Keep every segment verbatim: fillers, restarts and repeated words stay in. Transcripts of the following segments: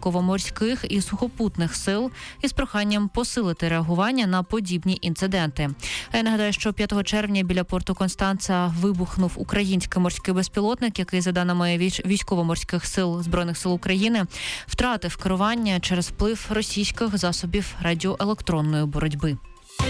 військово-морських і сухопутних сил із проханням посилити реагування на подібні інциденти. Я нагадаю, що п'ятого червня біля порту Констанца вибухнув український морський безпілотник, який, за даними військово-морських сил Збройних сил України, втратив керування через вплив російських засобів радіоелектронної боротьби.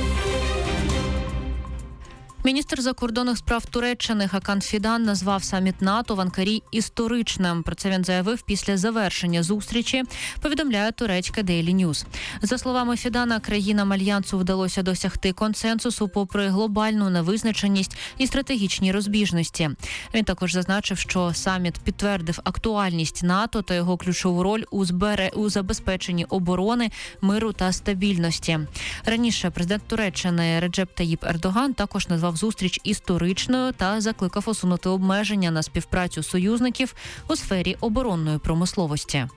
Міністр закордонних справ Туреччини Хакан Фідан назвав саміт НАТО в Анкарі історичним. Про це він заявив після завершення зустрічі, повідомляє турецьке Daily News. За словами Фідана, країнам Альянсу вдалося досягти консенсусу попри глобальну невизначеність і стратегічні розбіжності. Він також зазначив, що саміт підтвердив актуальність НАТО та його ключову роль у, збере... у забезпеченні оборони, миру та стабільності. Раніше президент Туреччини Реджеп Таїп Ердоган також назвав зустріч історичною та закликав усунути обмеження на співпрацю союзників у сфері оборонної промисловості.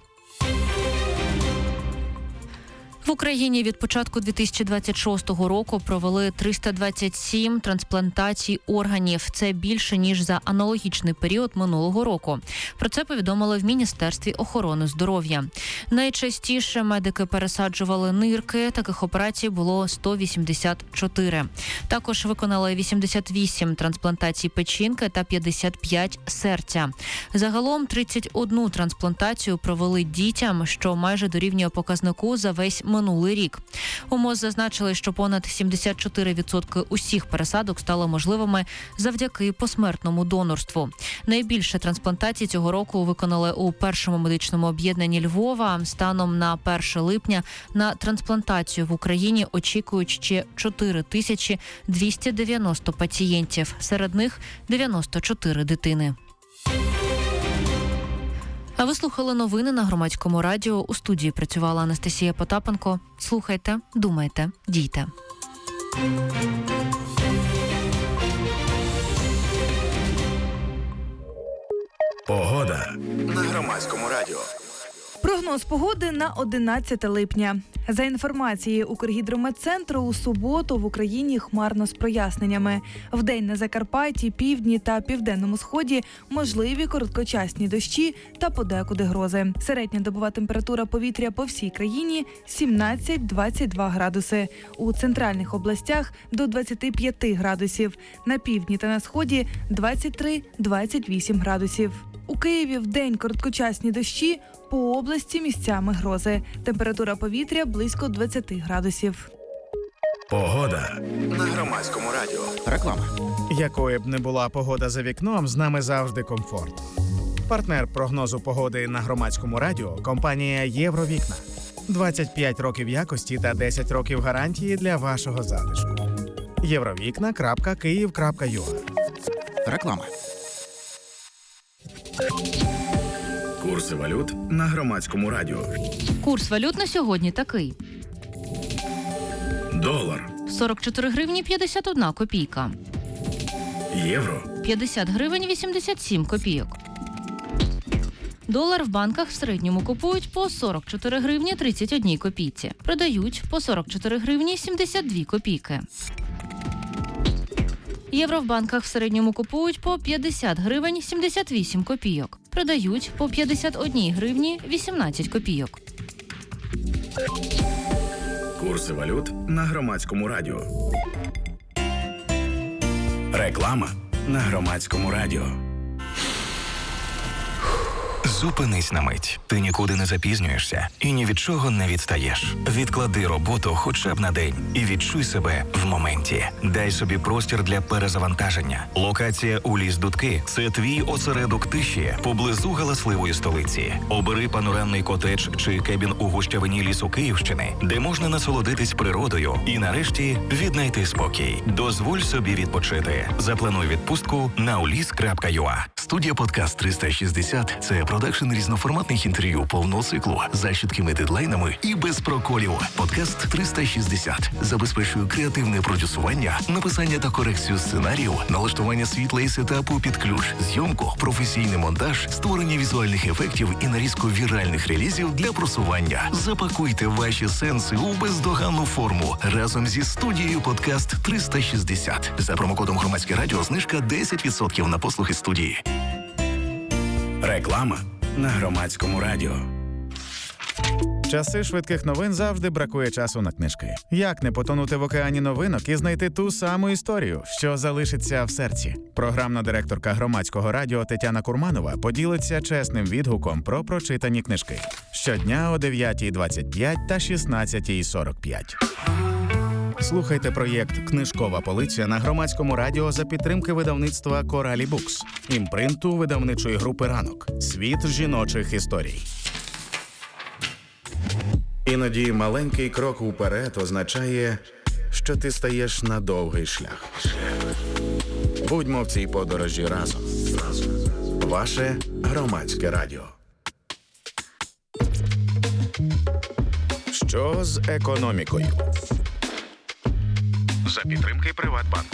В Україні від початку дві тисячі двадцять шостого року провели триста двадцять сім трансплантацій органів. Це більше, ніж за аналогічний період минулого року. Про це повідомили в Міністерстві охорони здоров'я. Найчастіше медики пересаджували нирки. Таких операцій було сто вісімдесят чотири. Також виконали вісімдесят вісім трансплантацій печінки та п'ятдесят п'ять серця. Загалом тридцять одну трансплантацію провели дітям, що майже дорівнює показнику за весь минулий рік. У МОЗ зазначили, що понад сімдесят чотири відсотки усіх пересадок стали можливими завдяки посмертному донорству. Найбільше трансплантацій цього року виконали у першому медичному об'єднанні Львова. Станом на перше липня на трансплантацію в Україні очікують ще чотири тисячі двісті дев'яносто пацієнтів. Серед них дев'яносто чотири дитини. А ви слухали новини на Громадському радіо. У студії працювала Анастасія Потапенко. Слухайте, думайте, дійте. Погода на Громадському радіо. Прогноз погоди на одинадцяте липня. За інформацією Укргідрометцентру, у суботу в Україні хмарно з проясненнями. Вдень на Закарпатті, півдні та південному сході можливі короткочасні дощі та подекуди грози. Середня добова температура повітря по всій країні – сімнадцять - двадцять два градуси. У центральних областях – до двадцяти п'яти градусів. На півдні та на сході – двадцять три - двадцять вісім градусів. У Києві вдень короткочасні дощі, по області місцями грози. Температура повітря близько двадцяти градусів. Погода на Громадському радіо. Реклама. Якою б не була погода за вікном, з нами завжди комфорт. Партнер прогнозу погоди на Громадському радіо – компанія «Євровікна». двадцять п'ять років якості та десять років гарантії для вашого затишку. євровікна крапка київ крапка ю а. Реклама. Курси валют на Громадському радіо. Курс валют на сьогодні такий. Долар. сорок чотири гривні п'ятдесят одна копійка. Євро. п'ятдесят гривень вісімдесят сім копійок. Долар в банках в середньому купують по сорок чотири гривні тридцять одна копійці. Продають по сорок чотири гривні сімдесят дві копійки. Євро в банках в середньому купують по п'ятдесят гривень сімдесят вісім копійок. Продають по п'ятдесят одна гривні вісімнадцять копійок. Курси валют на Громадському радіо. Реклама на Громадському радіо. Зупинись на мить. Ти нікуди не запізнюєшся і ні від чого не відстаєш. Відклади роботу хоча б на день і відчуй себе в моменті. Дай собі простір для перезавантаження. Локація у Ліс-Дудки – це твій осередок тиші поблизу галасливої столиці. Обери панорамний котедж чи кебін у гущавині лісу Київщини, де можна насолодитись природою і нарешті віднайти спокій. Дозволь собі відпочити. Заплануй відпустку на уліс крапка ю а. Студія «Подкаст триста шістдесят» – це продакшн різноформатних інтерв'ю повного циклу за чіткими дедлайнами і без проколів. «Подкаст триста шістдесят» забезпечує креативне продюсування, написання та корекцію сценаріїв, налаштування світла і сетапу під ключ, зйомку, професійний монтаж, створення візуальних ефектів і нарізку віральних релізів для просування. Запакуйте ваші сенси у бездоганну форму разом зі студією «Подкаст триста шістдесят». За промокодом «Громадське радіо» знижка десять відсотків на послуги студії. Реклама на Громадському радіо. В часи швидких новин завжди бракує часу на книжки. Як не потонути в океані новинок і знайти ту саму історію, що залишиться в серці? Програмна директорка Громадського радіо Тетяна Курманова поділиться чесним відгуком про прочитані книжки. Щодня о дев'ятій двадцять п'ять та шістнадцятій сорок п'ять. Слухайте проєкт «Книжкова полиця» на Громадському радіо за підтримки видавництва «Коралі Букс», імпринту видавничої групи «Ранок». Світ жіночих історій. Іноді маленький крок уперед означає, що ти стаєш на довгий шлях. Будьмо в цій подорожі разом. Ваше Громадське радіо. Що з економікою? За підтримки Приватбанку.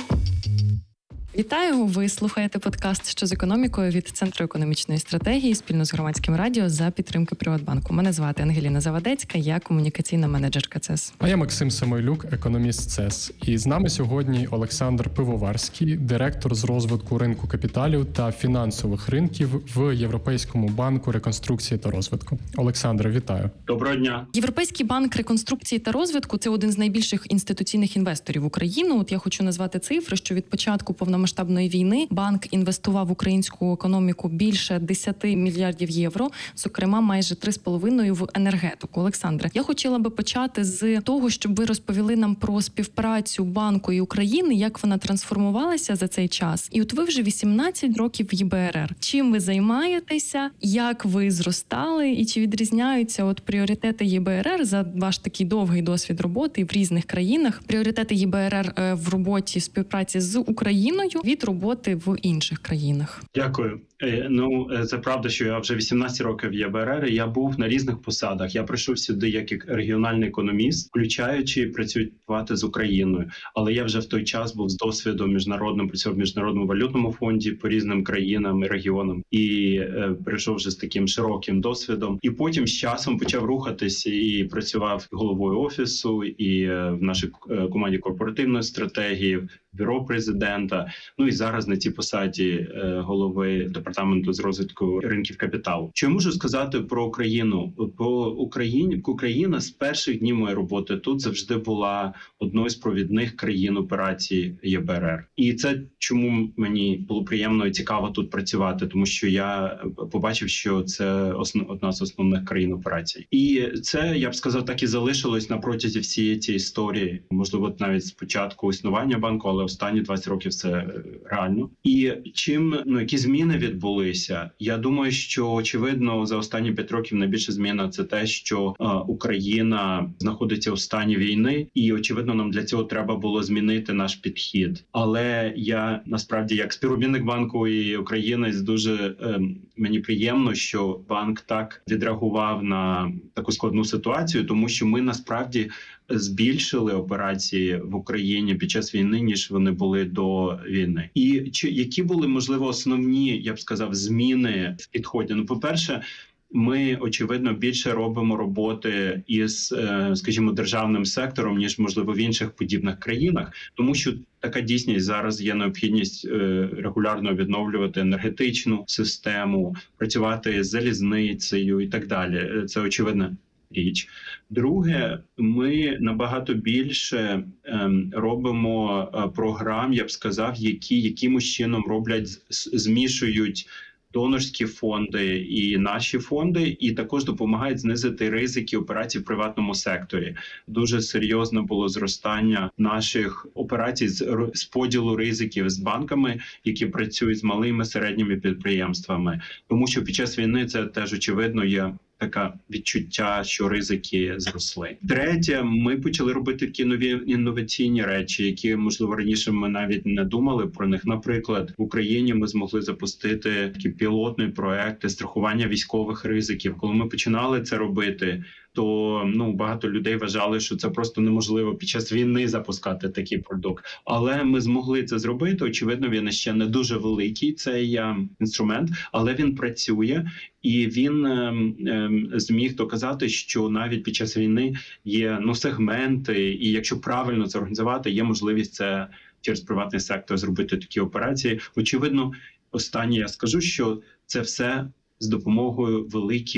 Вітаю! Ви слухаєте подкаст «Що з економікою» від Центру економічної стратегії спільно з Громадським радіо за підтримки Приватбанку. Мене звати Ангеліна Завадецька, я комунікаційна менеджерка ЦЕС. А я Максим Самойлюк, економіст ЦЕС. І з нами сьогодні Олександр Пивоварський, директор з розвитку ринку капіталів та фінансових ринків в Європейському банку реконструкції та розвитку. Олександре, вітаю. Доброго дня. Європейський банк реконструкції та розвитку – це один з найбільших інституційних інвесторів в Україну. От я хочу назвати цифри, що від початку повномасштабної масштабної війни банк інвестував в українську економіку більше десять мільярдів євро, зокрема майже три з половиною в енергетику. Олександре, я хотіла би почати з того, щоб ви розповіли нам про співпрацю банку і України, як вона трансформувалася за цей час. І от ви вже вісімнадцять років в ЄБРР. Чим ви займаєтеся, як ви зростали і чи відрізняються от пріоритети ЄБРР за ваш такий довгий досвід роботи в різних країнах, пріоритети ЄБРР в роботі співпраці з Україною від роботи в інших країнах? Дякую. Ну, це правда, що я вже вісімнадцять років в ЄБРР, і я був на різних посадах. Я прийшов сюди як регіональний економіст, включаючи працювати з Україною. Але я вже в той час був з досвідом міжнародним, працював в Міжнародному валютному фонді по різним країнам і регіонам. І е, прийшов вже з таким широким досвідом. І потім з часом почав рухатись і працював головою офісу, і е, в нашій команді корпоративної стратегії, бюро президента. Ну і зараз на цій посаді е, голови департаменту з розвитку ринків капіталу. Що я можу сказати про Україну? По Україні Україна з перших днів моєї роботи тут завжди була одною з провідних країн операції ЄБРР. І це чому мені було приємно і цікаво тут працювати, тому що я побачив, що це основ, одна з основних країн операцій. І це, я б сказав, так і залишилось на протязі всієї цієї історії. Можливо, навіть з початку існування банку, але останні двадцять років це реально. І чим, ну, які зміни відбулися? Я думаю, що, очевидно, за останні п'ять років найбільша зміна – це те, що е, Україна знаходиться у стані війни, і, очевидно, нам для цього треба було змінити наш підхід. Але я, насправді, як співробітник банку і українець, дуже е, мені приємно, що банк так відреагував на таку складну ситуацію, тому що ми, насправді, збільшили операції в Україні під час війни, ніж вони були до війни. І чи які були, можливо, основні, я б сказав, зміни в підході? Ну, по-перше, ми, очевидно, більше робимо роботи із, скажімо, державним сектором, ніж, можливо, в інших подібних країнах, тому що така дійсність зараз є необхідність регулярно відновлювати енергетичну систему, працювати з залізницею і так далі. Це очевидно річ. Друге, ми набагато більше ем, робимо е, програм, я б сказав, які якимось чином роблять, змішують донорські фонди і наші фонди, і також допомагають знизити ризики операцій в приватному секторі. Дуже серйозне було зростання наших операцій з, з поділу ризиків з банками, які працюють з малими середніми підприємствами. Тому що під час війни це теж, очевидно, є таке відчуття, що ризики зросли. Третє, ми почали робити такі нові інноваційні речі, які, можливо, раніше ми навіть не думали про них. Наприклад, в Україні ми змогли запустити такі пілотні проекти страхування військових ризиків. Коли ми починали це робити, то ну багато людей вважали, що це просто неможливо під час війни запускати такий продукт. Але ми змогли це зробити. Очевидно, він ще не дуже великий, цей інструмент, але він працює. І він е, е, зміг доказати, що навіть під час війни є ну сегменти, і якщо правильно це організувати, є можливість це через приватний сектор зробити такі операції. Очевидно, останнє я скажу, що це все з допомогою великих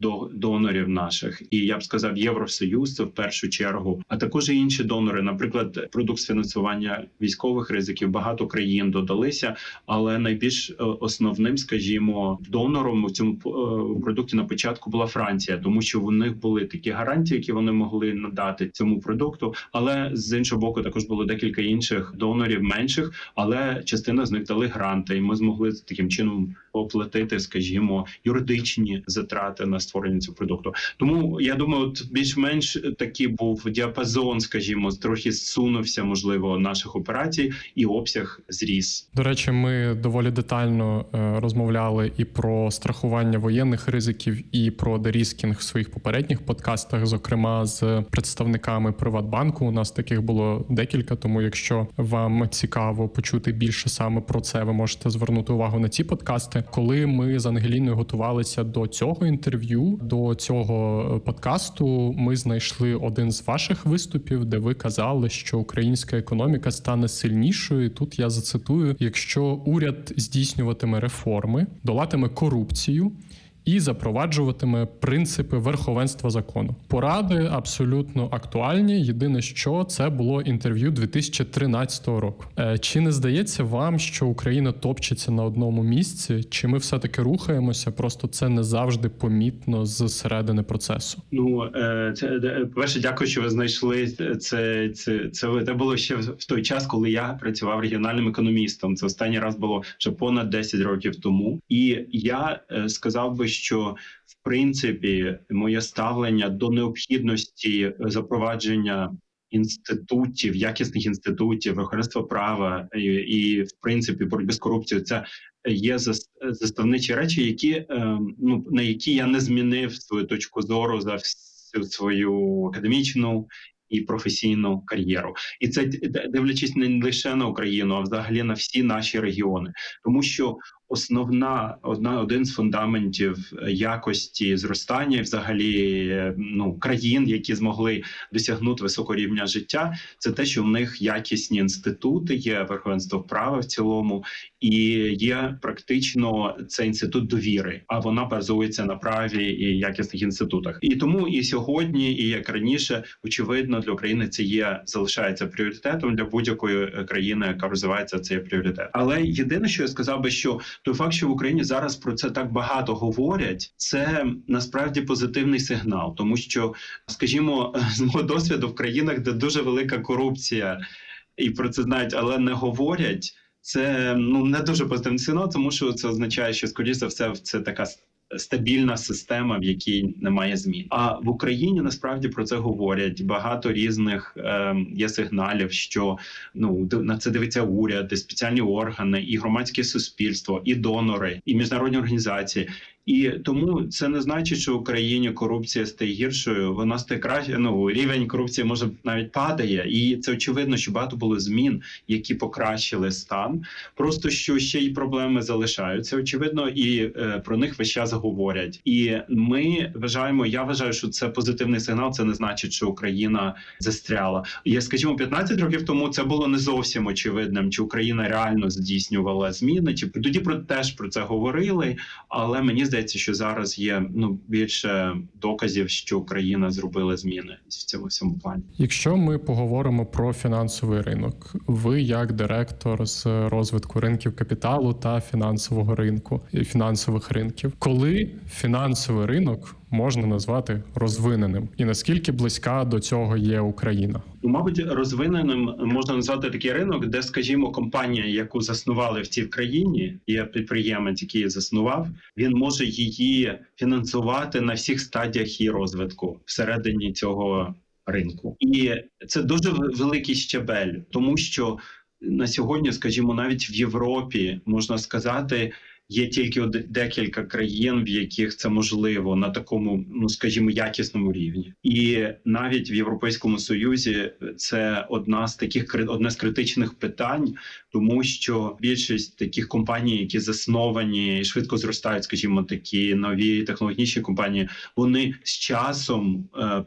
до донорів наших. І я б сказав, Євросоюз це в першу чергу, а також і інші донори, наприклад, продукт з фінансування військових ризиків. Багато країн додалися, але найбільш основним, скажімо, донором у цьому продукті на початку була Франція, тому що у них були такі гарантії, які вони могли надати цьому продукту. Але з іншого боку, також було декілька інших донорів менших, але частина з них дали гранти, і ми змогли таким чином оплатити, скажімо, юридичні затрати на створення цього продукту. Тому я думаю, от більш-менш такий був діапазон, скажімо, трохи зсунувся, можливо, наших операцій, і обсяг зріс. До речі, ми доволі детально розмовляли і про страхування воєнних ризиків, і про деріскінг в своїх попередніх подкастах, зокрема з представниками Приватбанку. У нас таких було декілька, тому якщо вам цікаво почути більше саме про це, ви можете звернути увагу на ці подкасти. Коли ми з Ангеліною готувалися до цього інтерв'ю, до цього подкасту, ми знайшли один з ваших виступів, де ви казали, що українська економіка стане сильнішою. Тут я зацитую: якщо уряд здійснюватиме реформи, долатиме корупцію і запроваджуватиме принципи верховенства закону. Поради абсолютно актуальні. Єдине, що це було інтерв'ю дві тисячі тринадцятого року. Чи не здається вам, що Україна топчеться на одному місці? Чи ми все-таки рухаємося? Просто це не завжди помітно з середини процесу. Ну, це, перше, дякую, що ви знайшли це. Це, це, це було ще в той час, коли я працював регіональним економістом. Це останній раз було вже понад десять років тому. І я сказав би, що в принципі моє ставлення до необхідності запровадження інститутів, якісних інститутів, верховенства права і, і в принципі боротьби з корупцією, це є заставничі речі, які ну на які я не змінив свою точку зору за всю свою академічну і професійну кар'єру. І це дивлячись не лише на Україну, а взагалі на всі наші регіони. Тому що основна, одна, один з фундаментів якості зростання, взагалі, ну, країн, які змогли досягнути високого рівня життя, це те, що в них якісні інститути, є верховенство права в цілому, і є практично цей інститут довіри, а вона базується на праві і якісних інститутах. І тому і сьогодні, і як раніше, очевидно, для України це є, залишається пріоритетом, для будь-якої країни, яка розвивається, це є пріоритет. Але єдине, що я сказав би, що той факт, що в Україні зараз про це так багато говорять, це насправді позитивний сигнал, тому що, скажімо, з мого досвіду в країнах, де дуже велика корупція, і про це знають, але не говорять, це ну не дуже позитивний сигнал, тому що це означає, що, скоріше за все, це така стабільна система, в якій немає змін. А в Україні насправді про це говорять. Багато різних е, є сигналів, що ну на це дивиться уряд, і спеціальні органи, і громадське суспільство, і донори, і міжнародні організації. І тому це не значить, що в Україні корупція стає гіршою, вона стає краще, ну, рівень корупції може навіть падає. І це очевидно, що багато було змін, які покращили стан. Просто що ще й проблеми залишаються, очевидно, і е, про них весь час говорять. І ми вважаємо, я вважаю, що це позитивний сигнал, це не значить, що Україна застряла. Я, скажімо, п'ятнадцять років тому це було не зовсім очевидним, чи Україна реально здійснювала зміни, чи тоді про теж про це говорили, але мені здається, що зараз є ну більше доказів, що Україна зробила зміни в цьому всьому плані. Якщо ми поговоримо про фінансовий ринок, ви як директор з розвитку ринків капіталу та фінансового ринку, фінансових ринків, коли фінансовий ринок можна назвати розвиненим? І наскільки близька до цього є Україна? Ну, мабуть, розвиненим можна назвати такий ринок, де, скажімо, компанія, яку заснували в цій країні, є підприємець, який її заснував, він може її фінансувати на всіх стадіях її розвитку всередині цього ринку. І це дуже великий щебель, тому що на сьогодні, скажімо, навіть в Європі, можна сказати, є тільки декілька країн, в яких це можливо на такому, ну скажімо, якісному рівні. І навіть в Європейському Союзі це одна з таких одне з критичних питань, тому що більшість таких компаній, які засновані і швидко зростають, скажімо, такі нові технологічні компанії, вони з часом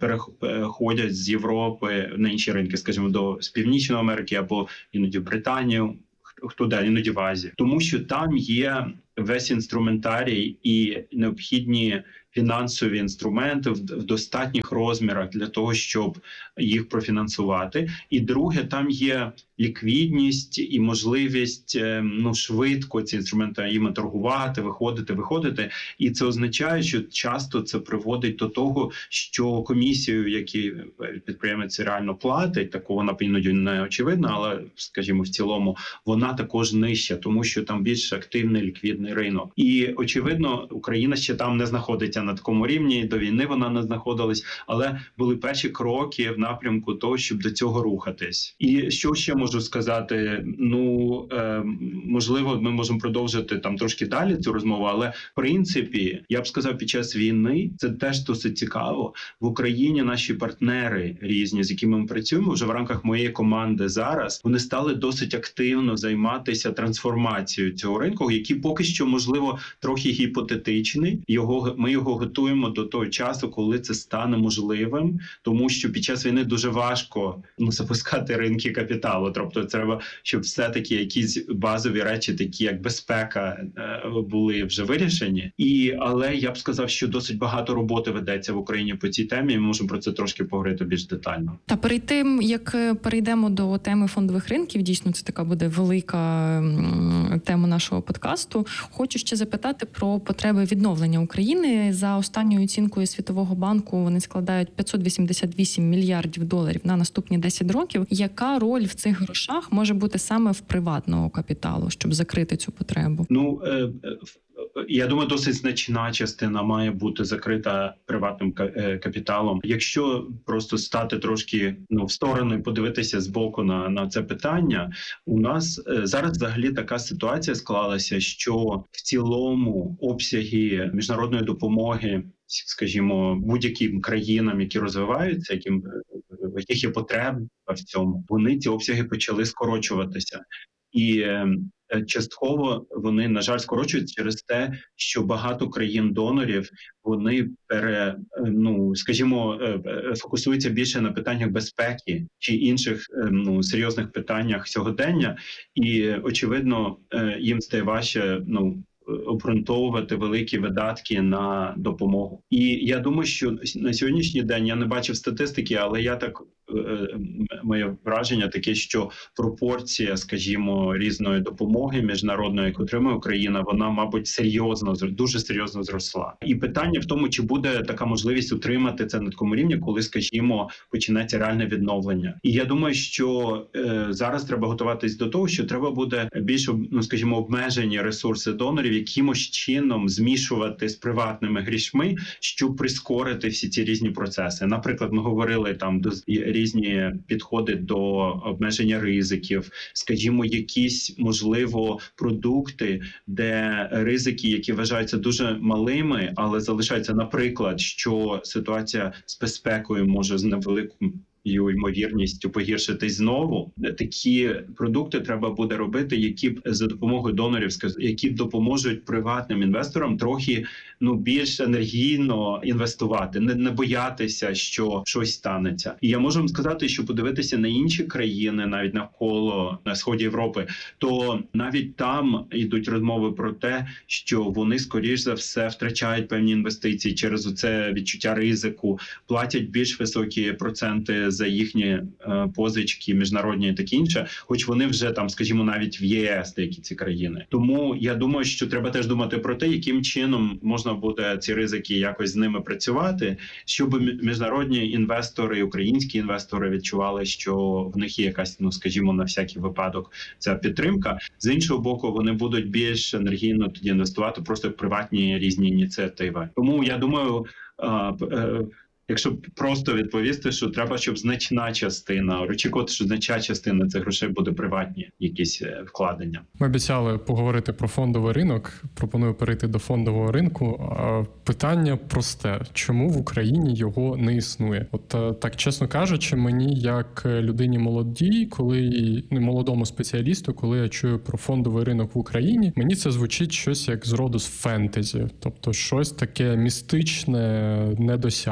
переходять з Європи на інші ринки, скажімо, до з Північної Америки або іноді в Британію, хто де, іноді в Азії. Тому що там є весь інструментарій і необхідні фінансові інструменти в достатніх розмірах для того, щоб їх профінансувати. І друге, там є ліквідність і можливість ну швидко ці інструменти їм торгувати, виходити, виходити. І це означає, що часто це приводить до того, що комісію, які підприємець реально платить, такого вона іноді не очевидно, але, скажімо, в цілому вона також нижча, тому що там більш активний ліквідний ринок. І, очевидно, Україна ще там не знаходиться на такому рівні, до війни вона не знаходилась, але були перші кроки в напрямку того, щоб до цього рухатись. І що ще можу сказати? Ну, е, можливо, ми можемо продовжити там трошки далі цю розмову, але в принципі, я б сказав, під час війни це теж досить цікаво. В Україні наші партнери різні, з якими ми працюємо вже в рамках моєї команди зараз, вони стали досить активно займатися трансформацією цього ринку, який поки що, можливо, трохи гіпотетичний. Його, ми його готуємо до того часу, коли це стане можливим, тому що під час війни дуже важко ну, запускати ринки капіталу. Тобто треба, щоб все-таки якісь базові речі, такі як безпека, були вже вирішені. І, але я б сказав, що досить багато роботи ведеться в Україні по цій темі, і ми можемо про це трошки поговорити більш детально. Та перед тим, як перейдемо до теми фондових ринків, дійсно це така буде велика тема нашого подкасту, хочу ще запитати про потреби відновлення України. За останньою оцінкою Світового банку вони складають п'ятсот вісімдесят вісім мільярдів доларів на наступні десять років. Яка роль в цих грошах може бути саме в приватного капіталу, щоб закрити цю потребу? Ну, е, я думаю, досить значна частина має бути закрита приватним капіталом. Якщо просто стати трошки ну, в сторону і подивитися збоку на, на це питання, у нас зараз взагалі така ситуація склалася, що в цілому обсяги міжнародної допомоги, скажімо, будь-яким країнам, які розвиваються, яким в яких є потреба в цьому, вони ці обсяги почали скорочуватися. І частково вони, на жаль, скорочуються через те, що багато країн-донорів, вони пере, ну, скажімо, фокусуються більше на питаннях безпеки чи інших ну, серйозних питаннях сьогодення, і, очевидно, їм стає важче, ну, обґрунтовувати великі видатки на допомогу. І я думаю, що на сьогоднішній день я не бачив статистики, але я так моє враження таке, що пропорція, скажімо, різної допомоги міжнародної, яку отримує Україна, вона, мабуть, серйозно, дуже серйозно зросла. І питання в тому, чи буде така можливість утримати це на такому рівні, коли, скажімо, почнеться реальне відновлення. І я думаю, що е, зараз треба готуватись до того, що треба буде більш, ну, скажімо, обмежені ресурси донорів якимось чином змішувати з приватними грішми, щоб прискорити всі ці різні процеси. Наприклад, ми говорили там до різні підходи до обмеження ризиків, скажімо, якісь, можливо, продукти, де ризики, які вважаються дуже малими, але залишаються, наприклад, що ситуація з безпекою може з невеликою ймовірністю погіршитись знову. Такі продукти треба буде робити, які б за допомогою донорів, які б допоможуть приватним інвесторам трохи ну більш енергійно інвестувати, не, не боятися, що щось станеться. І я можу вам сказати, що подивитися на інші країни, навіть навколо на сході Європи, то навіть там йдуть розмови про те, що вони скоріш за все втрачають певні інвестиції через оце відчуття ризику, платять більш високі проценти за їхні е, позички міжнародні і таке інше, хоч вони вже там, скажімо, навіть в ЄС деякі ці країни. Тому я думаю, що треба теж думати про те, яким чином можна буде ці ризики якось з ними працювати, щоб міжнародні інвестори, українські інвестори відчували, що в них є якась, ну, скажімо, на всякий випадок ця підтримка. З іншого боку, вони будуть більш енергійно тоді інвестувати просто в приватні різні ініціативи. Тому я думаю, а, а, якщо просто відповісти, що треба, щоб значна частина, очікувати, що значна частина цих грошей буде приватні якісь вкладення. Ми обіцяли поговорити про фондовий ринок. Пропоную перейти до фондового ринку. Питання просте. Чому в Україні його не існує? От так, чесно кажучи, мені як людині молодій, коли молодому спеціалісту, коли я чую про фондовий ринок в Україні, мені це звучить щось як з роду з фентезі. Тобто щось таке містичне, недосяжне.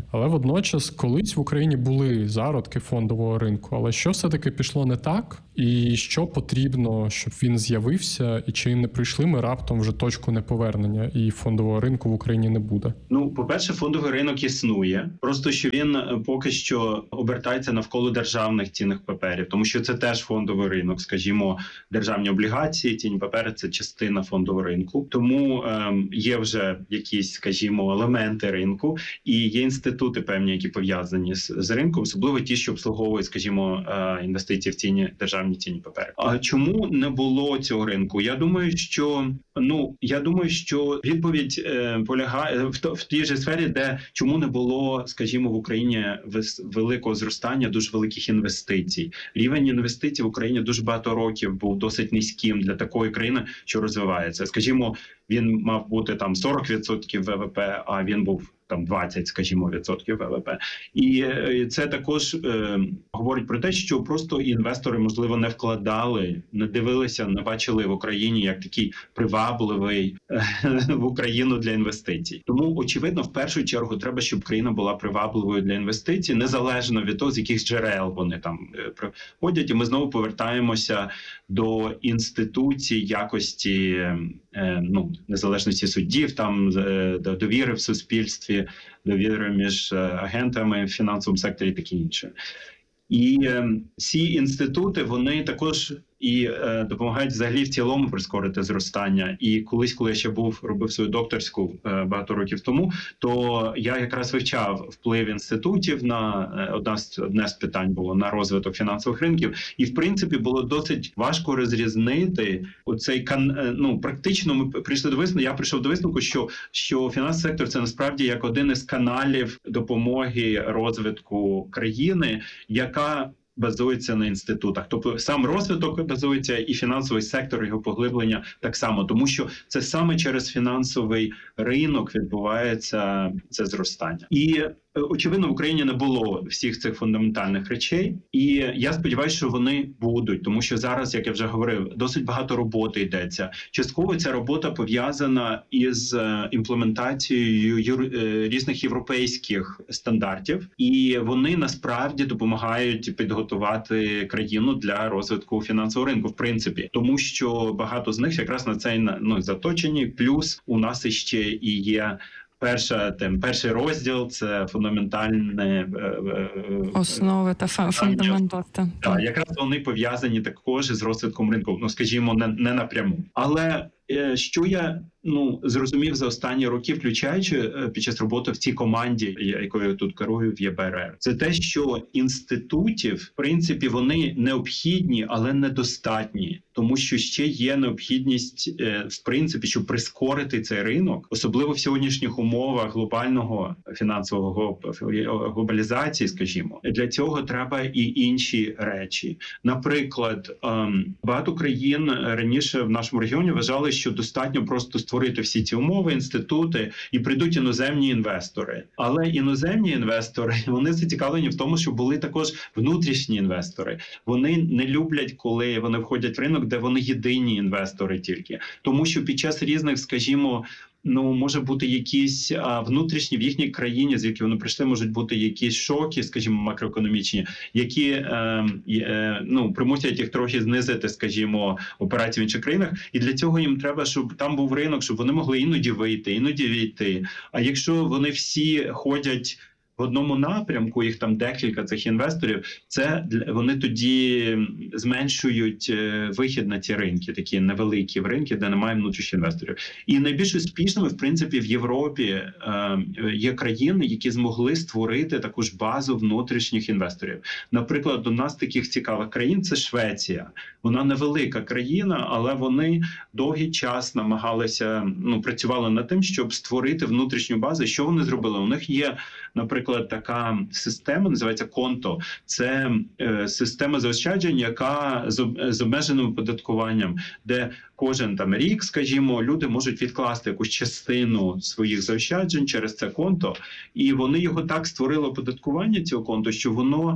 Але водночас колись в Україні були зародки фондового ринку. Але що все-таки пішло не так? І що потрібно, щоб він з'явився? І чи не прийшли ми раптом вже точку неповернення і фондового ринку в Україні не буде? Ну, по-перше, фондовий ринок існує. Просто що він поки що обертається навколо державних цінних паперів, тому що це теж фондовий ринок, скажімо, державні облігації, цінні папери – це частина фондового ринку. Тому ем, є вже якісь, скажімо, елементи ринку і є інститути певні, які пов'язані з, з ринком, особливо ті, що обслуговують, скажімо, е, інвестиції в цінні державні цінні папери. А чому не було цього ринку? Я думаю, що ну я думаю, що відповідь е, полягає в, в тій же сфері, де чому не було, скажімо, в Україні великого зростання дуже великих інвестицій. Рівень інвестицій в Україні дуже багато років був досить низьким для такої країни, що розвивається. Скажімо, він мав бути там сорок відсотків ВВП, а він був там двадцять, скажімо, відсотків ВВП. І це також е, говорить про те, що просто інвестори, можливо, не вкладали, не дивилися, не бачили в Україні як такий привабливий е, в Україну для інвестицій. Тому, очевидно, в першу чергу треба, щоб країна була привабливою для інвестицій, незалежно від того, з яких джерел вони там е, приходять. І ми знову повертаємося до інституцій якості, е, ну, незалежності суддів, там е, довіри в суспільстві, довіри між агентами в фінансовому секторі і таке інше. І е, ці інститути, вони також і е, допомагають взагалі в цілому прискорити зростання. І колись, коли я ще був, робив свою докторську е, багато років тому, то я якраз вивчав вплив інститутів на е, одна з, одне з питань було на розвиток фінансових ринків. І, в принципі, було досить важко розрізнити оцей, е, ну, практично ми прийшли до висновку, я прийшов до висновку, що, що фінансовий сектор – це насправді як один із каналів допомоги розвитку країни, яка базується на інститутах. Тобто сам розвиток базується і фінансовий сектор, його поглиблення так само. Тому що це саме через фінансовий ринок відбувається це зростання. І очевидно, в Україні не було всіх цих фундаментальних речей, і я сподіваюся, що вони будуть, тому що зараз, як я вже говорив, досить багато роботи йдеться. Частково ця робота пов'язана із імплементацією різних європейських стандартів, і вони насправді допомагають підготувати країну для розвитку фінансового ринку, в принципі, тому що багато з них якраз на цей ну, заточені, плюс у нас іще і є Перша тем, перший розділ – це фундаментальне основи та фундаментальне. Так, якраз вони пов'язані також з розвитком ринку, ну скажімо, не, не напряму. Але що я ну зрозумів за останні роки, включаючи під час роботи в цій команді, якою я тут керую в Є Б Р Р, це те, що інститутів, в принципі, вони необхідні, але недостатні. Тому що ще є необхідність, в принципі, щоб прискорити цей ринок, особливо в сьогоднішніх умовах глобального фінансового глобалізації, скажімо. Для цього треба і інші речі. Наприклад, багато країн раніше в нашому регіоні вважали, що достатньо просто створити всі ці умови, інститути, і прийдуть іноземні інвестори. Але іноземні інвестори, вони зацікавлені в тому, що були також внутрішні інвестори. Вони не люблять, коли вони входять в ринок, де вони єдині інвестори тільки. Тому що під час різних, скажімо, ну, може бути якісь а, внутрішні в їхній країні, звідки вони прийшли, можуть бути якісь шоки, скажімо, макроекономічні, які е, е, ну, примусять їх трохи знизити, скажімо, операції в інших країнах. І для цього їм треба, щоб там був ринок, щоб вони могли іноді вийти, іноді війти. А якщо вони всі ходять в одному напрямку, їх там декілька цих інвесторів, це вони тоді зменшують вихід на ці ринки, такі невеликі ринки, де немає внутрішніх інвесторів. І найбільш успішними, в принципі, в Європі є країни, які змогли створити таку ж базу внутрішніх інвесторів. Наприклад, у нас таких цікавих країн – це Швеція. Вона невелика країна, але вони довгий час намагалися, ну, працювали над тим, щоб створити внутрішню базу. Що вони зробили? У них є, наприклад, така система, називається конто. Це е, система заощаджень, яка з, з обмеженим оподаткуванням, де кожен там рік, скажімо, люди можуть відкласти якусь частину своїх заощаджень через це конто, і вони його так створили, оподаткування цього конто, що воно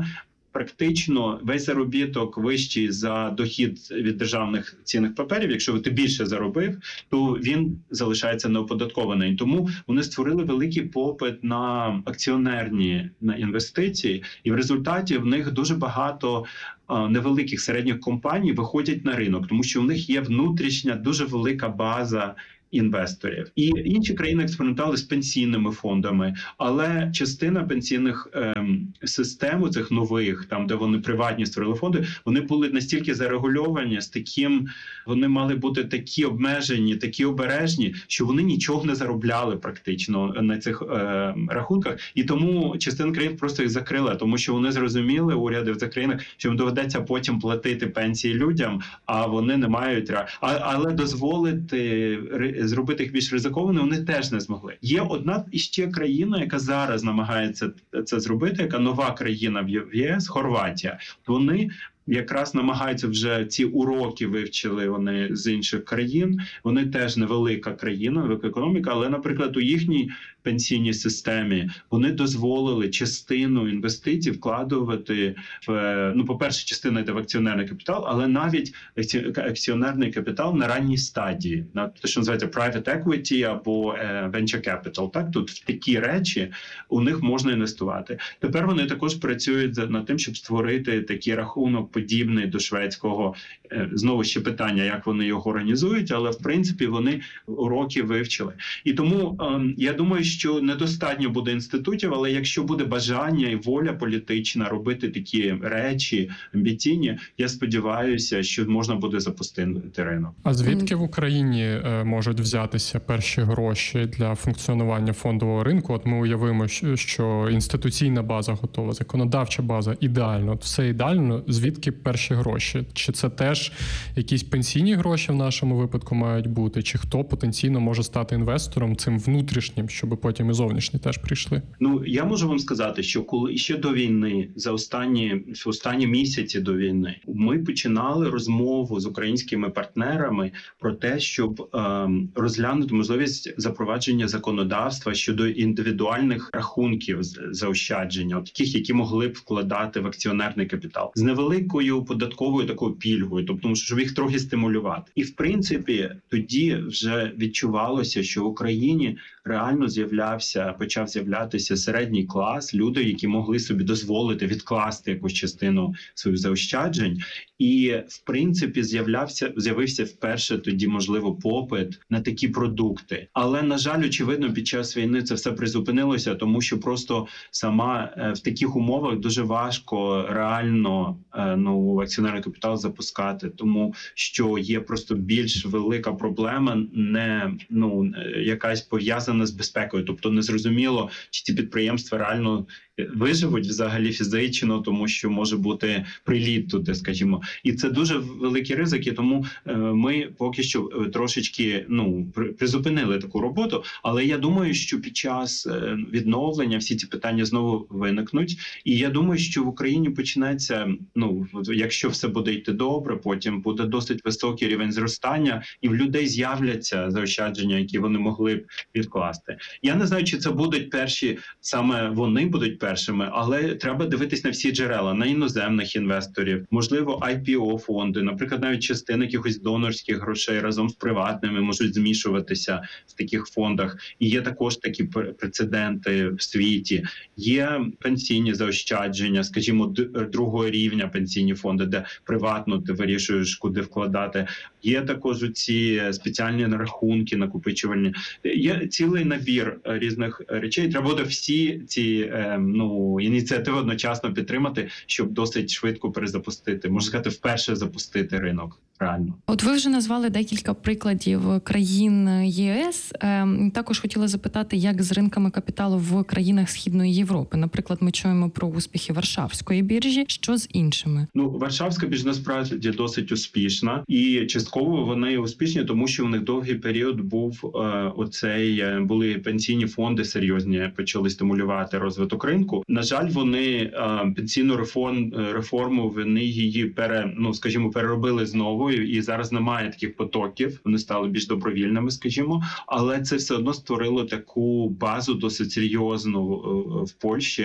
практично весь заробіток вищий за дохід від державних цінних паперів. Якщо ти більше заробив, то він залишається неоподаткований. Тому вони створили великий попит на акціонерні на інвестиції, і в результаті в них дуже багато невеликих середніх компаній виходять на ринок, тому що в них є внутрішня дуже велика база інвесторів. І інші країни експериментували з пенсійними фондами, але частина пенсійних ем, систем, цих нових, там де вони приватні створили фонди, вони були настільки зарегульовані, з таким, вони мали бути такі обмежені, такі обережні, що вони нічого не заробляли практично на цих е, рахунках. І тому частина країн просто їх закрила, тому що вони зрозуміли, уряди в цих країнах, що їм доведеться потім платити пенсії людям, а вони не мають, а, але дозволити зробити їх більш ризикованими вони теж не змогли. Є одна іще країна, яка зараз намагається це зробити, яка нова країна в ЄС, Хорватія. Вони якраз намагаються вже ці уроки вивчили вони з інших країн. Вони теж невелика країна, велика економіка, але, наприклад, у їхній пенсійній системі вони дозволили частину інвестицій вкладувати в, ну, по-перше, частина йде в акціонерний капітал, але навіть акціонерний капітал на ранній стадії, на те, що називається private equity або venture capital. Так, тут в такі речі у них можна інвестувати. Тепер вони також працюють над тим, щоб створити такий рахунок подібний до шведського. Знову ще питання, як вони його організують, але в принципі вони уроки вивчили. І тому я думаю, що недостатньо буде інститутів, але якщо буде бажання і воля політична робити такі речі амбіційні, я сподіваюся, що можна буде запустити ринок. А звідки в Україні можуть взятися перші гроші для функціонування фондового ринку? От ми уявимо, що інституційна база готова, законодавча база ідеально, все ідеально. Звідки перші гроші? Чи це теж якісь пенсійні гроші в нашому випадку мають бути? Чи хто потенційно може стати інвестором цим внутрішнім, щоб потім і зовнішні теж прийшли? Ну, я можу вам сказати, що коли ще до війни, за останні, останні місяці до війни, ми починали розмову з українськими партнерами про те, щоб ем, розглянути можливість запровадження законодавства щодо індивідуальних рахунків заощадження, таких, які могли б вкладати в акціонерний капітал, з невеликою податковою такою пільгою, тобто, щоб їх трохи стимулювати. І, в принципі, тоді вже відчувалося, що в Україні реально з'являвся, почав з'являтися середній клас, люди, які могли собі дозволити відкласти якусь частину своїх заощаджень. І, в принципі, з'являвся, з'явився вперше тоді, можливо, попит на такі продукти. Але, на жаль, очевидно, під час війни це все призупинилося, тому що просто сама в таких умовах дуже важко реально ну, акціонерний капітал запускати, тому що є просто більш велика проблема, не ну якась пов'язана з безпекою. Тобто незрозуміло, чи ці підприємства реально виживуть взагалі фізично, тому що може бути приліт туди, скажімо. І це дуже великі ризики, тому ми поки що трошечки ну призупинили таку роботу, але я думаю, що під час відновлення всі ці питання знову виникнуть. І я думаю, що в Україні почнеться, ну, якщо все буде йти добре, потім буде досить високий рівень зростання, і в людей з'являться заощадження, які вони могли б відкласти. Я не знаю, чи це будуть перші, саме вони будуть першими, але треба дивитись на всі джерела, на іноземних інвесторів, можливо, ай пі о-фонди, наприклад, навіть частина якихось донорських грошей разом з приватними можуть змішуватися в таких фондах. І є також такі прецеденти в світі. Є пенсійні заощадження, скажімо, другого рівня пенсійні фонди, де приватно ти вирішуєш, куди вкладати. Є також ці спеціальні рахунки накопичувальні. Є цілий набір різних речей. Треба буде всі ці ну, ініціативи одночасно підтримати, щоб досить швидко перезапустити, можна сказати, вперше запустити ринок. Реально. От ви вже назвали декілька прикладів країн ЄС. Також хотіла запитати, як з ринками капіталу в країнах Східної Європи. Наприклад, ми чуємо про успіхи Варшавської біржі. Що з іншими? Ну, Варшавська біржа насправді досить успішна. І частково вони успішні, тому що у них довгий період був е, оцей, були пенсійні фонди серйозні, почали стимулювати розвиток ринку. На жаль, вони е, пенсійну реформ, реформу, вони її пере, ну, скажімо, переробили знову. І зараз немає таких потоків, вони стали більш добровільними, скажімо, але це все одно створило таку базу досить серйозну в Польщі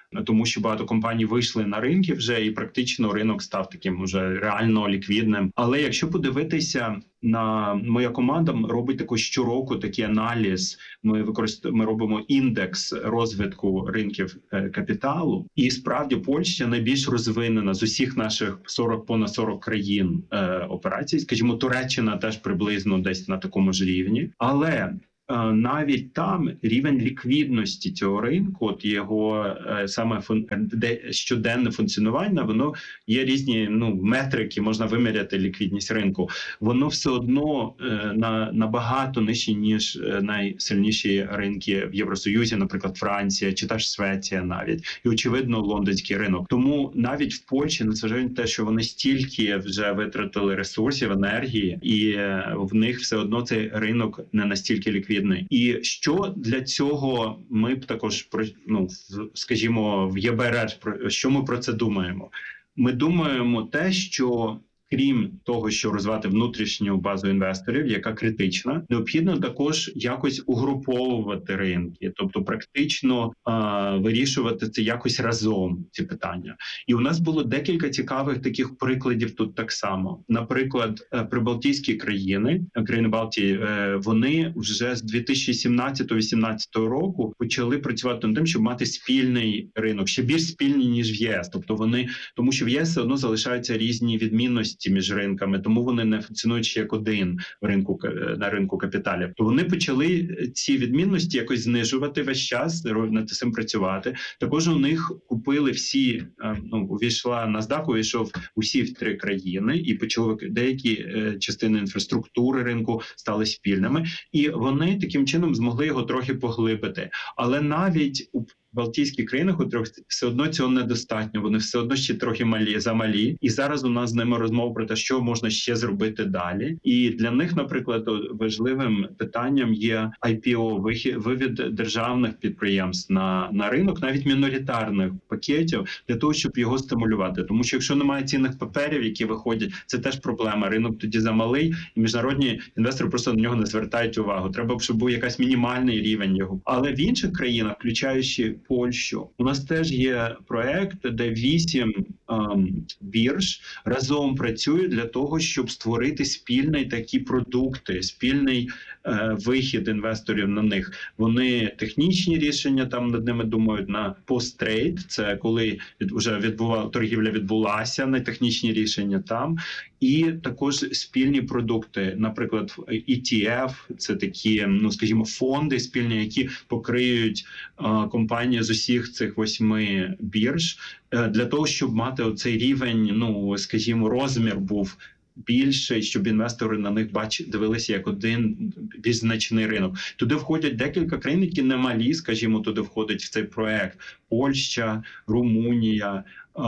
тому що багато компаній вийшли на ринки вже, і практично ринок став таким уже реально ліквідним. Але якщо подивитися на моя команда робить такий щороку такий аналіз. Ми використовуємо, ми робимо індекс розвитку ринків капіталу, і справді Польща найбільш розвинена з усіх наших сорок понад сорок країн е, операцій. Скажімо, Туреччина теж приблизно десь на такому ж рівні, але навіть там рівень ліквідності цього ринку, от його саме фун... щоденне функціонування, воно є різні ну метрики, можна виміряти ліквідність ринку. Воно все одно на набагато нижче, ніж найсильніші ринки в Євросоюзі, наприклад, Франція чи та ж Швеція навіть, і очевидно лондонський ринок. Тому навіть в Польщі, незважаючи на те, що вони стільки вже витратили ресурсів, енергії, і в них все одно цей ринок не настільки ліквідний. І що для цього ми б також, ну, скажімо, в Є Б Р Р, що ми про це думаємо? Ми думаємо те, що крім того, що розвивати внутрішню базу інвесторів, яка критична, необхідно також якось угруповувати ринки, тобто практично а, вирішувати це якось разом, ці питання. І у нас було декілька цікавих таких прикладів тут так само. Наприклад, прибалтійські країни, країни Балтії, вони вже з дві тисячі сімнадцятого - вісімнадцятого року почали працювати над тим, щоб мати спільний ринок, ще більш спільний, ніж в Є С. Тобто вони, тому що в Є С все одно залишаються різні відмінності між ринками, тому вони не функціонують ще як один в ринку, на ринку капіталів. То вони почали ці відмінності якось знижувати весь час, над цим працювати. Також у них купили всі, ну, увійшла NASDAQ, увійшов усі три країни, і почали деякі частини інфраструктури ринку стали спільними, і вони таким чином змогли його трохи поглибити. Але навіть у Балтійських країнах у трьох все одно цього недостатньо, вони все одно ще трохи малі, замалі. І зараз у нас з ними розмова про те, що можна ще зробити далі. І для них, наприклад, важливим питанням є Ай Пі О, вивід державних підприємств на, на ринок, навіть міноритарних пакетів, для того, щоб його стимулювати. Тому що якщо немає цінних паперів, які виходять, це теж проблема. Ринок тоді замалий, і міжнародні інвестори просто на нього не звертають увагу. Треба, щоб був якийсь мінімальний рівень його. Але в інших країнах, включаючи Польщу, у нас теж є проект, де вісім ем, бірж разом працюють для того, щоб створити спільні такі продукти, спільний е, вихід інвесторів на них. Вони технічні рішення там над ними думають на пост-трейд, це коли від, вже відбувала, торгівля відбулася, на технічні рішення там. І також спільні продукти, наприклад, І Ті Еф, це такі, ну скажімо, фонди спільні, які покриють е, компанії з усіх цих восьми бірж, е, для того, щоб мати оцей рівень, ну скажімо, розмір був більше, щоб інвестори на них бачили, дивилися як один більш значний ринок. Туди входять декілька країн, які не малі, скажімо, туди входить в цей проект: Польща, Румунія,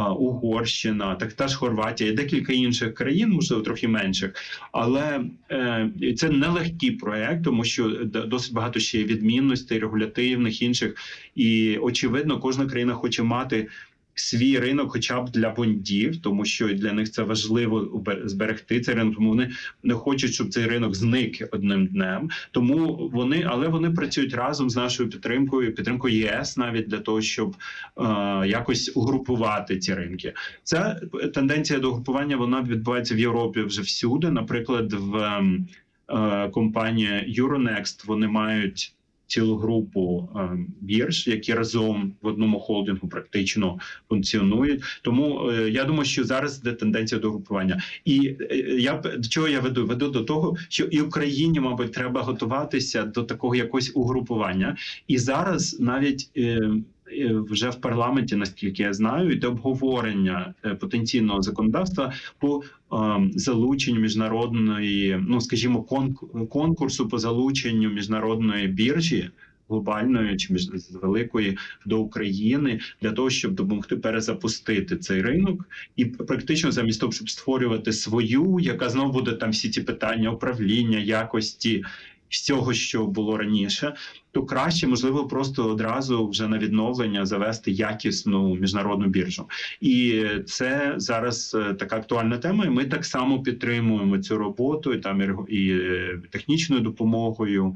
Угорщина, так та ж Хорватія і декілька інших країн, можливо, трохи менших. Але е, це нелегкий проект, тому що досить багато ще відмінностей, регулятивних, інших. І, очевидно, кожна країна хоче мати свій ринок хоча б для бондів, тому що для них це важливо зберегти цей ринок, тому вони не хочуть, щоб цей ринок зник одним днем. Тому вони, але вони працюють разом з нашою підтримкою, підтримкою Є С навіть для того, щоб е, якось угрупувати ці ринки. Ця тенденція до угрупування, вона відбувається в Європі вже всюди. Наприклад, в е, компанії Euronext вони мають цілу групу е, бірж, які разом в одному холдингу практично функціонують. Тому е, я думаю, що зараз йде тенденція до групування. І е, я до чого я веду? Веду до того, що і Україні, мабуть, треба готуватися до такого якогось угрупування. І зараз навіть е, вже в парламенті, наскільки я знаю, йде обговорення потенційного законодавства по е, залученню міжнародної, ну скажімо, конкурсу по залученню міжнародної біржі, глобальної чи великої, до України, для того, щоб допомогти перезапустити цей ринок. І практично замість того, щоб створювати свою, яка знову буде там всі ці питання управління, якості, всього, що було раніше, то краще, можливо, просто одразу вже на відновлення завести якісну міжнародну біржу. І це зараз така актуальна тема, і ми так само підтримуємо цю роботу, і там і технічною допомогою,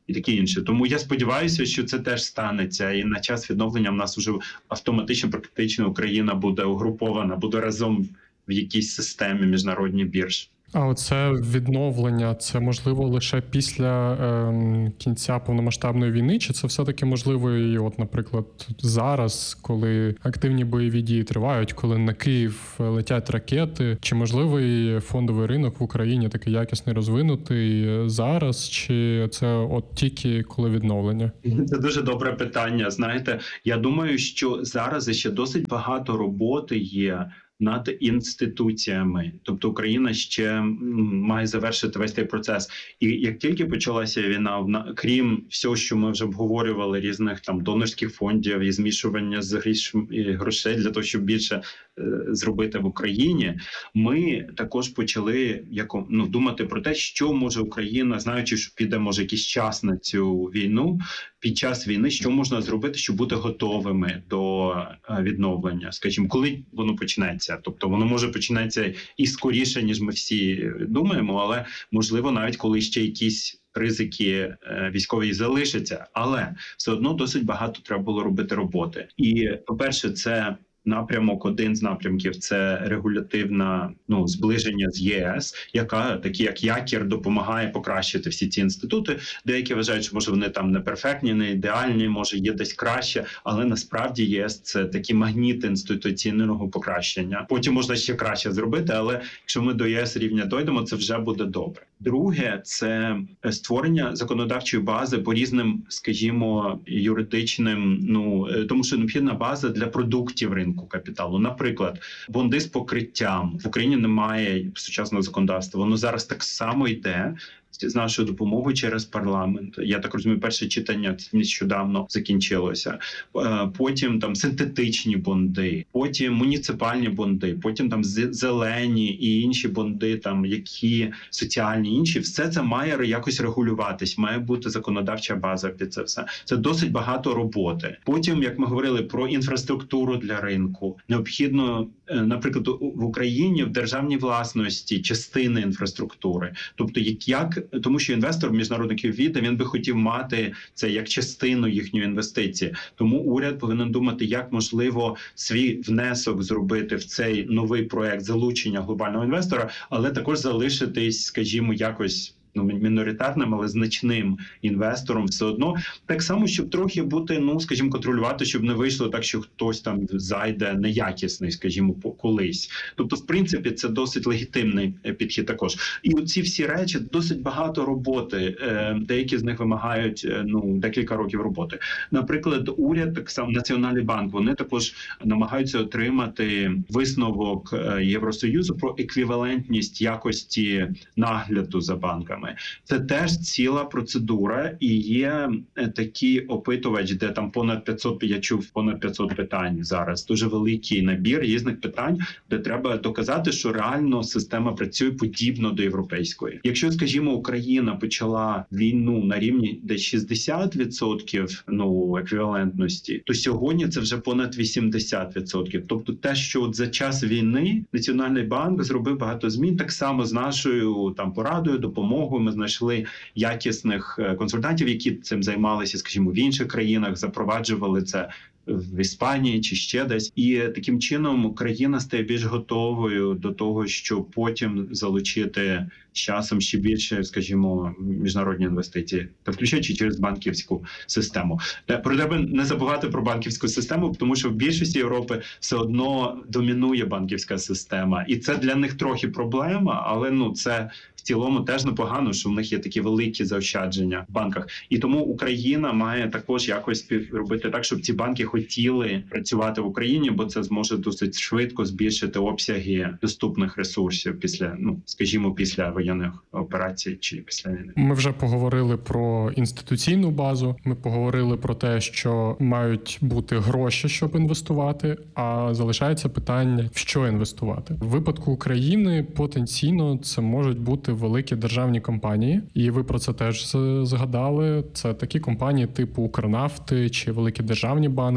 і таке інше. Тому я сподіваюся, що це теж станеться, і на час відновлення в нас вже автоматично, практично Україна буде угрупована, буде разом в якійсь системі міжнародних бірж. А оце відновлення, це можливо лише після е, кінця повномасштабної війни? Чи це все-таки можливо і от, наприклад, зараз, коли активні бойові дії тривають, коли на Київ летять ракети? Чи можливий фондовий ринок в Україні такий якісний, розвинутий зараз? Чи це от тільки коли відновлення? Це дуже добре питання. Знаєте, я думаю, що зараз ще досить багато роботи є над інституціями. Тобто Україна ще має завершити весь цей процес. І як тільки почалася війна, крім всього, що ми вже обговорювали, різних там донорських фондів і змішування з грошей для того, щоб більше е, зробити в Україні, ми також почали яко, ну, думати про те, що може Україна, знаючи, що піде, може, якийсь час на цю війну, під час війни, що можна зробити, щоб бути готовими до відновлення, скажімо, коли воно почнеться. Тобто воно може починатися і скоріше, ніж ми всі думаємо, але можливо навіть коли ще якісь ризики військові залишаться, але все одно досить багато треба було робити роботи. І, по-перше, це напрямок, один з напрямків – це регулятивне ну, зближення з ЄС, яка, такі як якір, допомагає покращити всі ці інститути. Деякі вважають, що може вони там не перфектні, не ідеальні, може є десь краще, але насправді ЄС – це такий магніт інституційного покращення. Потім можна ще краще зробити, але якщо ми до ЄС рівня дойдемо, це вже буде добре. Друге – це створення законодавчої бази по різним, скажімо, юридичним, ну, тому що необхідна база для продуктів ринку капіталу. Наприклад, бонди з покриттям. В Україні немає сучасного законодавства. Воно зараз так само йде з нашою допомогою через парламент. Я так розумію, перше читання нещодавно закінчилося. Потім там синтетичні бонди, потім муніципальні бонди, потім там зелені і інші бонди, там які соціальні інші. Все це має якось регулюватись, має бути законодавча база під це все. Це досить багато роботи. Потім, як ми говорили про інфраструктуру для ринку, необхідно, наприклад, в Україні в державній власності частини інфраструктури. Тобто, як, як тому що інвестор міжнародний віде, він би хотів мати це як частину їхньої інвестиції. Тому уряд повинен думати, як можливо свій внесок зробити в цей новий проект залучення глобального інвестора, але також залишитись, скажімо, якось ну, міноритарним, але значним інвестором все одно. Так само, щоб трохи бути, ну, скажімо, контролювати, щоб не вийшло так, що хтось там зайде неякісний, скажімо, колись. Тобто, в принципі, це досить легітимний підхід також. І оці всі речі, досить багато роботи. Деякі з них вимагають, ну, декілька років роботи. Наприклад, уряд, так само Національний банк, вони також намагаються отримати висновок Євросоюзу про еквівалентність якості нагляду за банками. Це теж ціла процедура, і є такий опитувач, де там понад п'ятсот, я чув, понад п'ятсот питань зараз. Дуже великий набір різних питань, де треба доказати, що реально система працює подібно до європейської. Якщо, скажімо, Україна почала війну на рівні десь шістдесят відсотків ну, еквівалентності, то сьогодні це вже понад вісімдесят відсотків. Тобто те, що от за час війни Національний банк зробив багато змін, так само з нашою там порадою, допомогою, ми знайшли якісних консультантів, які цим займалися, скажімо, в інших країнах, запроваджували це в Іспанії чи ще десь. І таким чином Україна стає більш готовою до того, щоб потім залучити з часом ще більше, скажімо, міжнародні інвестиції, та включаючи через банківську систему. Про тебе не забувати про банківську систему, тому що в більшості Європи все одно домінує банківська система. І це для них трохи проблема, але ну це в цілому теж непогано, що в них є такі великі заощадження в банках. І тому Україна має також якось робити так, щоб ці банки хотіли працювати в Україні, бо це зможе досить швидко збільшити обсяги доступних ресурсів після, ну, скажімо, після воєнних операцій чи після війни. Ми вже поговорили про інституційну базу, ми поговорили про те, що мають бути гроші, щоб інвестувати, а залишається питання, в що інвестувати. В випадку України потенційно це можуть бути великі державні компанії, і ви про це теж згадали. Це такі компанії типу Укрнафти чи великі державні банки,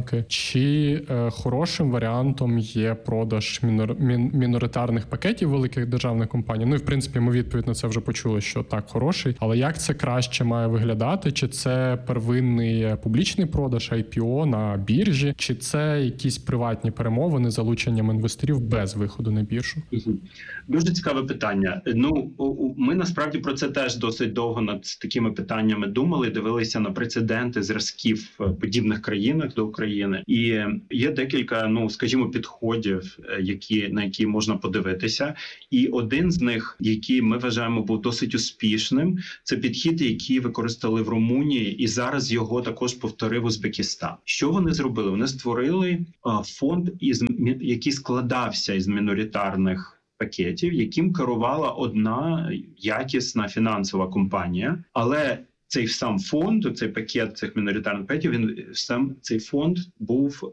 банки, чи е, хорошим варіантом є продаж мінор, мін, міноритарних пакетів великих державних компаній? Ну і в принципі ми відповідь на це вже почули, що так, хороший. Але як це краще має виглядати? Чи це первинний публічний продаж, ай пі о на біржі, чи це якісь приватні перемовини з залученням інвесторів без виходу на біржу? Дуже цікаве питання. Ну, ми насправді про це теж досить довго над такими питаннями думали, дивилися на прецеденти зразків в подібних країнах до України. І є декілька, ну, скажімо, підходів, які, на які можна подивитися. І один з них, який ми вважаємо був досить успішним, це підхід, який використали в Румунії, і зараз його також повторив Узбекистан. Що вони зробили? Вони створили фонд, із який складався із міноритарних пакетів, яким керувала одна якісна фінансова компанія, але цей сам фонд, цей пакет цих міноритарних пакетів, він сам цей фонд був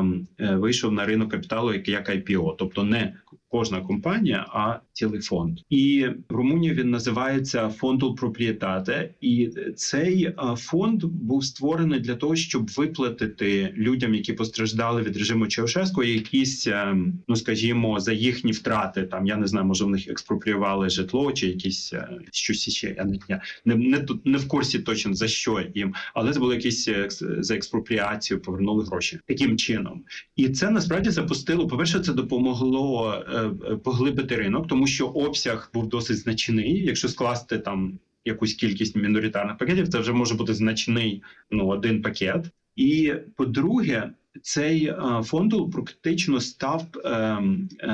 е, вийшов на ринок капіталу як, як ай пі о, тобто не кожна компанія, а цілий фонд. І в Румунії він називається «Фондul Proprietate», і цей фонд був створений для того, щоб виплатити людям, які постраждали від режиму Чаушеску, якісь, ну скажімо, за їхні втрати, там, я не знаю, може в них експропріювали житло чи якісь щось ще, я не, не, не, не в курсі точно за що їм, але це було якісь за експропріацію, повернули гроші. Таким чином. І це насправді запустило, по-перше, це допомогло поглибити ринок, тому що обсяг був досить значний. Якщо скласти там якусь кількість міноритарних пакетів, це вже може бути значний, ну, один пакет. І, по-друге, цей фонд практично став е, е,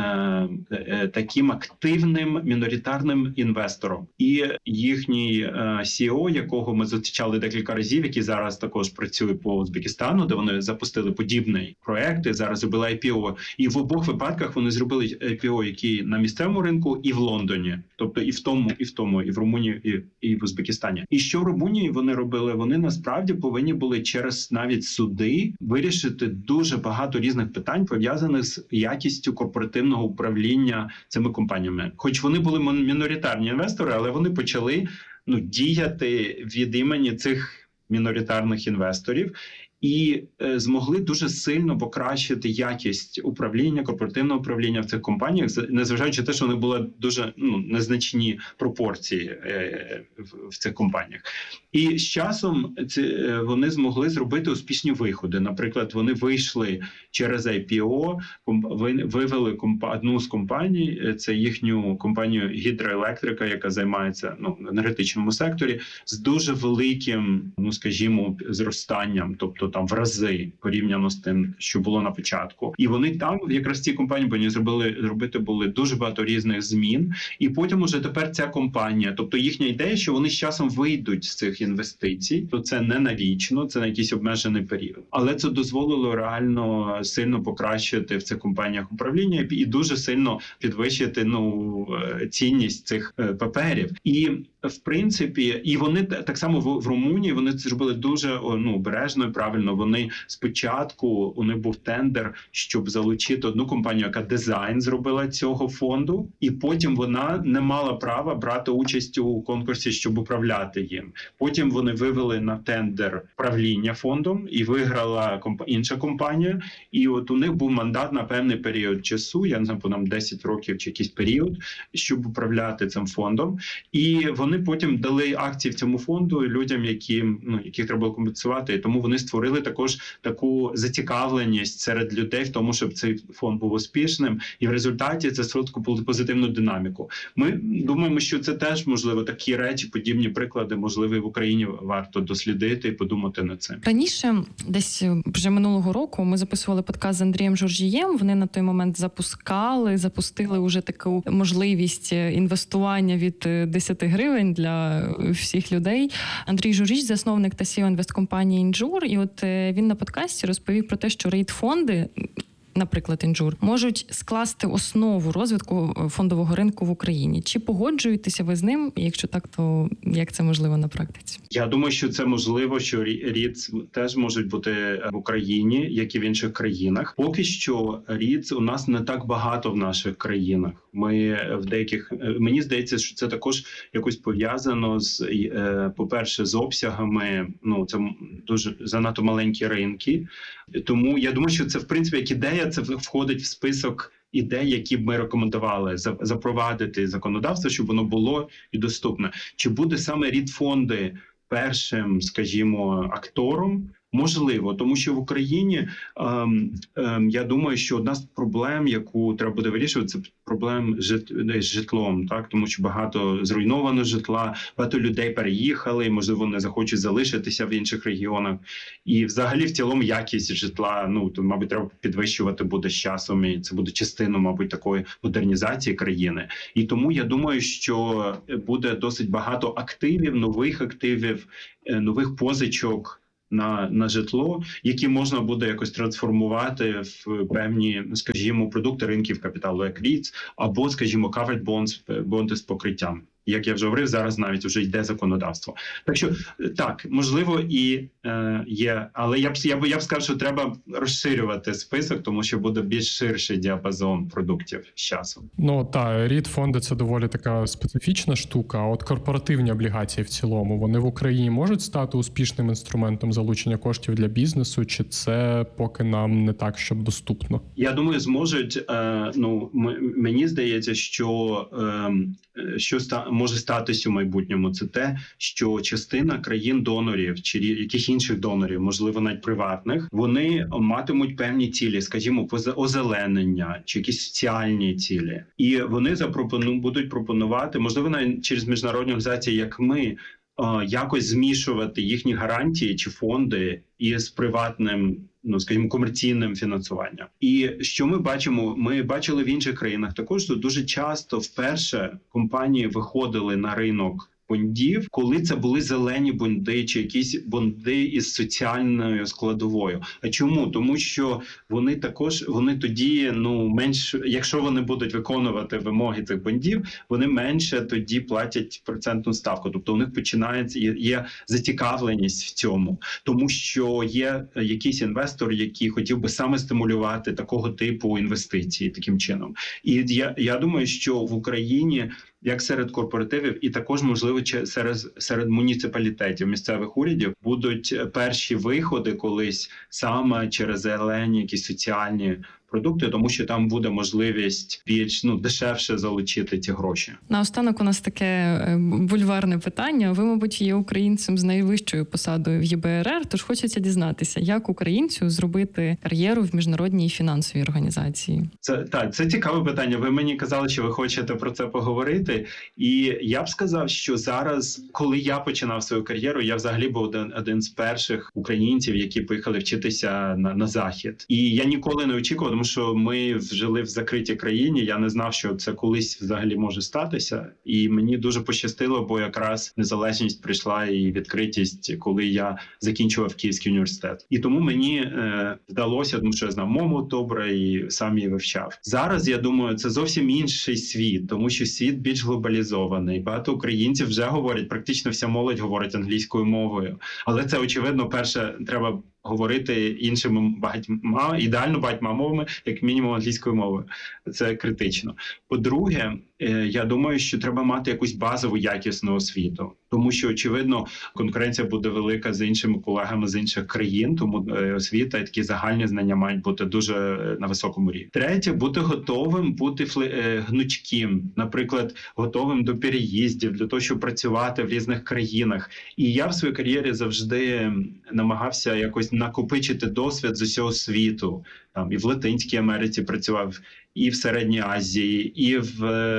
е, таким активним міноритарним інвестором. І їхній е, сі і о, якого ми зустрічали декілька разів, який зараз також працює по Узбекистану, де вони запустили подібний проект, і зараз зробили ай пі о. І в обох випадках вони зробили ай пі о, який на місцевому ринку і в Лондоні. Тобто і в тому, і в тому, і в Румунії, і, і в Узбекистані. І що в Румунії вони робили? Вони насправді повинні були через навіть суди вирішити дуже багато різних питань, пов'язаних з якістю корпоративного управління цими компаніями. Хоч вони були міноритарні інвестори, але вони почали, ну, діяти від імені цих міноритарних інвесторів і е, змогли дуже сильно покращити якість управління, корпоративного управління в цих компаніях, незважаючи на те, що вони були дуже, ну, незначні пропорції е, в, в цих компаніях. І з часом ці, е, вони змогли зробити успішні виходи. Наприклад, вони вийшли через ай пі о, комп, вивели комп, одну з компаній, це їхню компанію Гідроелектрика, яка займається, ну, в енергетичному секторі, з дуже великим, ну, скажімо, зростанням, тобто там в рази порівняно з тим, що було на початку. І вони там, якраз ці компанії, вони зробили, зробити були дуже багато різних змін. І потім уже тепер ця компанія, тобто їхня ідея, що вони з часом вийдуть з цих інвестицій, то це не навічно, це на якийсь обмежений період. Але це дозволило реально сильно покращити в цих компаніях управління і дуже сильно підвищити, ну, цінність цих паперів. І в принципі, і вони так само в, в Румунії, вони це зробили дуже, ну, обережно і правильно. Вони спочатку, у них був тендер, щоб залучити одну компанію, яка дизайн зробила цього фонду, і потім вона не мала права брати участь у конкурсі, щоб управляти їм. Потім вони вивели на тендер правління фондом, і виграла комп... інша компанія, і от у них був мандат на певний період часу, я не знаю, нам десять років чи якийсь період, щоб управляти цим фондом. І вони потім дали акції в цьому фонду людям, які, ну, яких треба було компенсувати, і тому вони створили також таку зацікавленість серед людей в тому, щоб цей фонд був успішним, і в результаті це створило позитивну динаміку. Ми думаємо, що це теж, можливо, такі речі, подібні приклади, можливо, і в Україні варто дослідити і подумати над цим. Раніше, десь вже минулого року, ми записували подкаст з Андрієм Журжієм, вони на той момент запускали, запустили вже таку можливість інвестування від десять гривень для всіх людей. Андрій Журжій, засновник та сі і о інвесткомпанії «Інжур», і от він на подкасті розповів про те, що рейд-фонди, наприклад, «Інжур», можуть скласти основу розвитку фондового ринку в Україні. Чи погоджуєтеся ви з ним? І якщо так, то як це можливо на практиці? Я думаю, що це можливо, що ріц теж можуть бути в Україні, як і в інших країнах. Поки що ріц у нас не так багато в наших країнах. Ми в деяких, мені здається, що це також якось пов'язано з, по-перше, з обсягами. Ну, це дуже занадто маленькі ринки. Тому я думаю, що це, в принципі, як ідея, це входить в список ідей, які б ми рекомендували запровадити законодавство, щоб воно було і доступне. Чи буде саме рід-фонди першим, скажімо, актором? Можливо, тому що в Україні, ем, ем, я думаю, що одна з проблем, яку треба буде вирішувати, це проблем з житлом, так, тому що багато зруйновано житла, багато людей переїхали, можливо, не захочуть залишитися в інших регіонах. І взагалі, в цілому, якість житла, ну, то, мабуть, треба підвищувати буде з часом, і це буде частиною, мабуть, такої модернізації країни. І тому я думаю, що буде досить багато активів, нових активів, нових позичок на, на житло, які можна буде якось трансформувати в певні, скажімо, продукти ринків капіталу, як ріц, або, скажімо, covered bonds, бонди з покриттям. Як я вже говорив, зараз навіть вже йде законодавство. Так що, так, можливо, і е, є, але я б, я б, я б сказав, що треба розширювати список, тому що буде більш ширший діапазон продуктів з часом. Ну, так, рід-фонди – це доволі така специфічна штука, а от корпоративні облігації в цілому, вони в Україні можуть стати успішним інструментом залучення коштів для бізнесу, чи це поки нам не так, щоб доступно? Я думаю, зможуть, е, ну, м- мені здається, що, е, що ста- може статись у майбутньому, це те, що частина країн-донорів чи яких інших донорів, можливо, навіть приватних, вони матимуть певні цілі, скажімо, озеленення чи якісь соціальні цілі. І вони запропону будуть пропонувати, можливо, навіть через міжнародні організації, як ми, якось змішувати їхні гарантії чи фонди із приватним, ну, скажімо, комерційним фінансуванням. І що ми бачимо? Ми бачили в інших країнах також, що дуже часто вперше компанії виходили на ринок бондів, коли це були зелені бонди чи якісь бонди із соціальною складовою. А чому? Тому що вони також, вони тоді, ну, менш, якщо вони будуть виконувати вимоги цих бондів, вони менше тоді платять процентну ставку. Тобто у них починається, є зацікавленість в цьому. Тому що є якийсь інвестор, який хотів би саме стимулювати такого типу інвестиції таким чином. І я, я думаю, що в Україні, як серед корпоративів і також, можливо, серед, серед муніципалітетів, місцевих урядів, будуть перші виходи колись саме через зелені, якісь соціальні продукти, тому що там буде можливість більш, ну, дешевше залучити ці гроші. Наостанок у нас таке бульварне питання. Ви, мабуть, є українцем з найвищою посадою в ЄБРР, тож хочеться дізнатися, як українцю зробити кар'єру в міжнародній фінансовій організації? Це, так, це цікаве питання. Ви мені казали, що ви хочете про це поговорити. І я б сказав, що зараз, коли я починав свою кар'єру, я взагалі був один, один з перших українців, які поїхали вчитися на, на Захід. І я ніколи не очікував, тому що ми жили в закритій країні, я не знав, що це колись взагалі може статися. І мені дуже пощастило, бо якраз незалежність прийшла і відкритість, коли я закінчував Київський університет. І тому мені е, вдалося, тому що я знав мову добре і сам її вивчав. Зараз, я думаю, це зовсім інший світ, тому що світ більш глобалізований. Багато українців вже говорять, практично вся молодь говорить англійською мовою. Але це, очевидно, перше, треба говорити іншими багатьма, ідеально багатьма мовами, як мінімум англійською мовою. Це критично. По-друге, я думаю, що треба мати якусь базову якісну освіту. Тому що, очевидно, конкуренція буде велика з іншими колегами з інших країн, тому освіта і такі загальні знання мають бути дуже на високому рівні. Третє, бути готовим, бути гнучким, наприклад, готовим до переїздів, для того, щоб працювати в різних країнах. І я в своїй кар'єрі завжди намагався якось накопичити досвід з усього світу. Там і в Латинській Америці працював, і в Середній Азії, і в,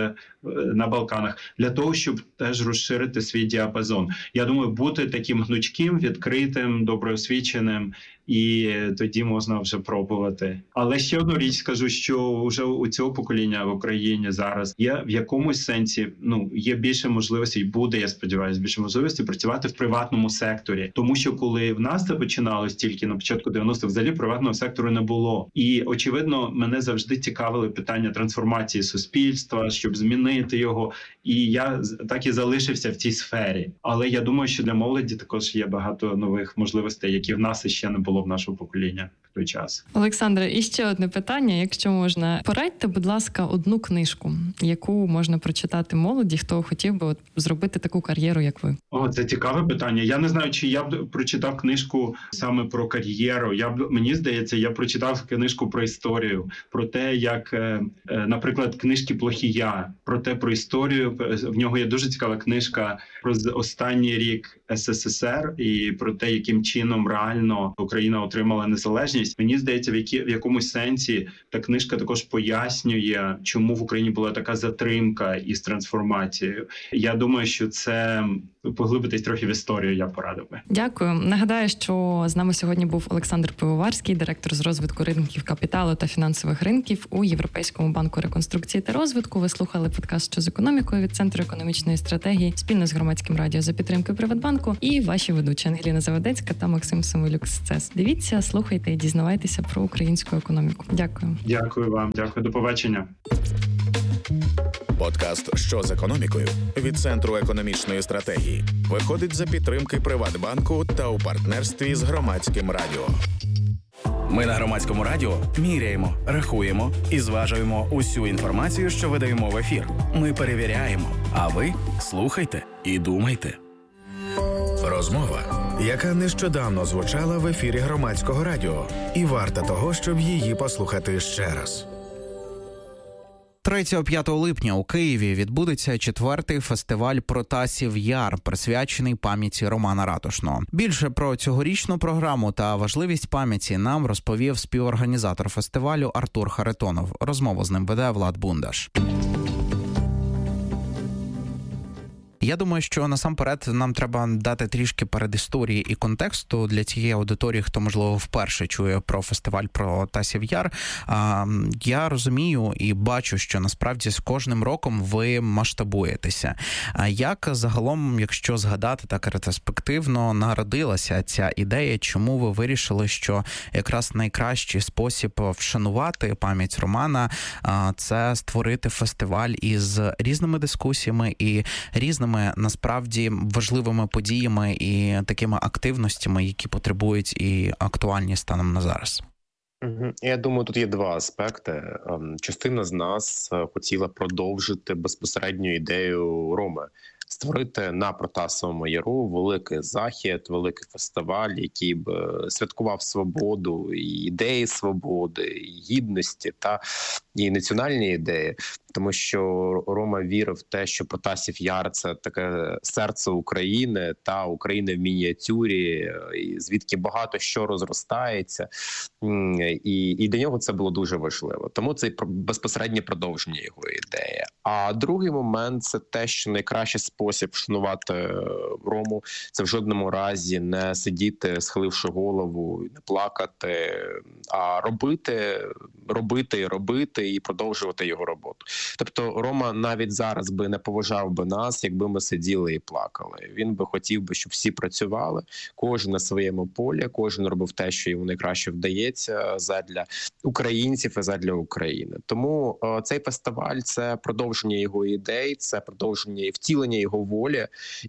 на Балканах, для того, щоб теж розширити свій діапазон. Я думаю, бути таким гнучким, відкритим, доброосвіченим і тоді можна вже пробувати. Але ще одну річ скажу, що вже у цього покоління в Україні зараз є в якомусь сенсі, ну, є більше можливостей, буде, я сподіваюся, більше можливостей працювати в приватному секторі. Тому що коли в нас це починалось тільки на початку дев'яностих, взагалі приватного сектору не було. І, очевидно, мене завжди цікавили питання трансформації суспільства, щоб змінити його. І я так і залишився в цій сфері. Але я думаю, що для молоді також є багато нових можливостей, які в нас ще не було в нашого покоління в той час. Олександре, і ще одне питання, якщо можна. Порадьте, будь ласка, одну книжку, яку можна прочитати молоді, хто хотів би от зробити таку кар'єру, як ви. О, це цікаве питання. Я не знаю, чи я б прочитав книжку саме про кар'єру. Я б, мені здається, я прочитав книжку про історію, про те, як, наприклад, книжки Плохія, про те, про історію. В нього є дуже цікава книжка про останній рік ес ес ес ер і про те, яким чином реально Україна отримала незалежність. Мені здається, в, які, в якомусь сенсі та книжка також пояснює, чому в Україні була така затримка із трансформацією. Я думаю, що це поглибитись трохи в історію, я порадив би. Дякую. Нагадаю, що з нами сьогодні був Олександр Пивоварський, директор з розвитку ринків капіталу та фінансових ринків у Європейському банку реконструкції та розвитку. Ви слухали подкаст «Що з економікою» від Центру економічної стратегії спільно з Громадським радіо за підтримки Приватбанку і ваші ведучі Ангеліна Заводецька та Максим Самилюк з ЦЕС. Дивіться, слухайте і дізнавайтеся про українську економіку. Дякую. Дякую вам. Дякую. До побачення. Подкаст «Що з економікою» від Центру економічної стратегії виходить за підтримки Приватбанку та у партнерстві з Громадським радіо. Ми на Громадському радіо міряємо, рахуємо і зважуємо усю інформацію, що видаємо в ефір. Ми перевіряємо, а ви слухайте і думайте. Розмова, яка нещодавно звучала в ефірі Громадського радіо, і варта того, щоб її послухати ще раз. третього-п'ятого липня у Києві відбудеться четвертий фестиваль «Протасів Яр», присвячений пам'яті Романа Ратушного. Більше про цьогорічну програму та важливість пам'яті нам розповів співорганізатор фестивалю Артур Харитонов. Розмову з ним веде Влад Бундаш. Я думаю, що насамперед нам треба дати трішки передісторії і контексту для тієї аудиторії, хто, можливо, вперше чує про фестиваль «Протасів Яр». Я розумію і бачу, що насправді з кожним роком ви масштабуєтеся. Як загалом, якщо згадати так ретроспективно, народилася ця ідея, чому ви вирішили, що якраз найкращий спосіб вшанувати пам'ять Романа – це створити фестиваль із різними дискусіями і різними насправді важливими подіями і такими активностями, які потребують і актуальні станом на зараз? Я думаю, тут є два аспекти. Частина з нас хотіла продовжити безпосередню ідею Роми. Створити на Протасовому Яру великий захід, великий фестиваль, який б святкував свободу, і ідеї свободи, і гідності та і національні ідеї. Тому що Рома вірив в те, що Протасів Яр – це таке серце України та України в мініатюрі, і звідки багато що розростається. І, і для нього це було дуже важливо. Тому це безпосереднє продовження його ідеї. А другий момент – це те, що найкращий спосіб вшанувати Рому – це в жодному разі не сидіти, схиливши голову, не плакати, а робити, робити і робити, і продовжувати його роботу. Тобто Рома навіть зараз би не поважав би нас, якби ми сиділи і плакали. Він би хотів би, щоб всі працювали, кожен на своєму полі, кожен робив те, що йому найкраще вдається задля українців і задля України. Тому о, цей фестиваль – це продовження його ідей, це продовження і втілення його волі.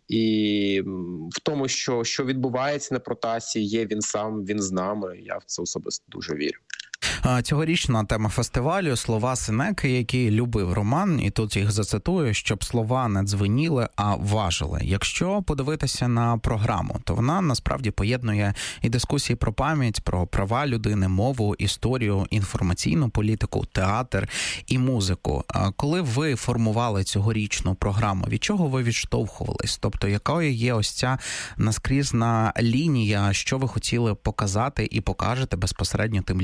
І в тому, що, що відбувається на Протасі, є він сам, він з нами. Я в це особисто дуже вірю. Цьогорічна тема фестивалю – слова Сенеки, які любив Роман, і тут їх зацитую, щоб слова не дзвеніли, а важили. Якщо подивитися на програму, то вона насправді поєднує і дискусії про пам'ять, про права людини, мову, історію, інформаційну політику, театр і музику. Коли ви формували цьогорічну програму, від чого ви відштовхувались? Тобто, якою є ось ця наскрізна лінія, що ви хотіли показати і покажете безпосередньо тим людям, від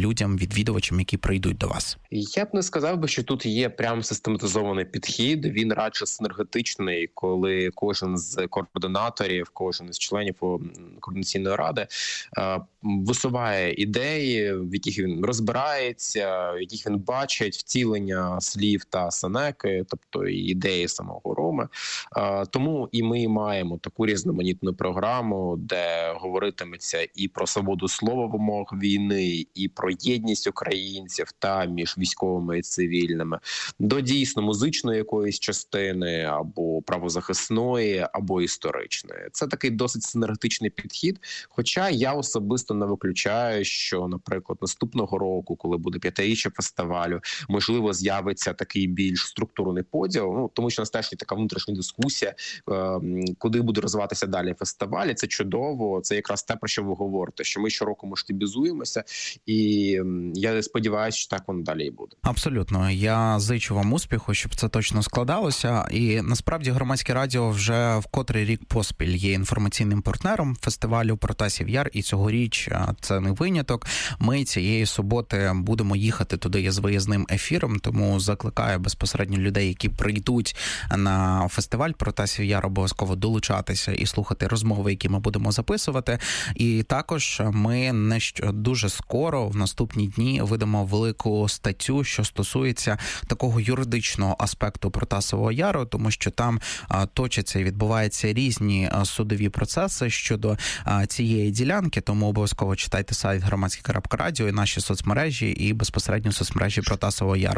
відвідувачам, які прийдуть до вас? Я б не сказав би, що тут є прям систематизований підхід. Він радше синергетичний, коли кожен з координаторів, кожен із членів координаційної ради висуває ідеї, в яких він розбирається, в яких він бачить втілення слів та Сенеки, тобто ідеї самого Роми. Тому і ми маємо таку різноманітну програму, де говоритиметься і про свободу слова в умовах війни, і про єдність українців та між військовими і цивільними, до дійсно музичної якоїсь частини, або правозахисної, або історичної. Це такий досить синергетичний підхід, хоча я особисто не виключаю, що, наприклад, наступного року, коли буде п'ятиріччя фестивалю, можливо, з'явиться такий більш структурний поділ, ну, тому що у нас теж є така внутрішня дискусія, е, куди буде розвиватися далі фестиваль, і це чудово, це якраз те, про що ви говорите, що ми щороку масштабізуємося, і я сподіваюся, що так воно далі і буде. Абсолютно. Я зичу вам успіху, щоб це точно складалося. І насправді Громадське радіо вже в котрий рік поспіль є інформаційним партнером фестивалю Протасів Яр, і цьогоріч це не виняток. Ми цієї суботи будемо їхати туди з виїзним ефіром, тому закликаю безпосередньо людей, які прийдуть на фестиваль Протасів Яр, обов'язково долучатися і слухати розмови, які ми будемо записувати. І також ми не дуже скоро, в наступні дні, видамо велику статтю, що стосується такого юридичного аспекту Протасового Яру, тому що там а, точаться і відбуваються різні а, судові процеси щодо а, цієї ділянки, тому обов'язково читайте сайт Громадське крапка радіо і наші соцмережі, і безпосередньо соцмережі Протасового Яру.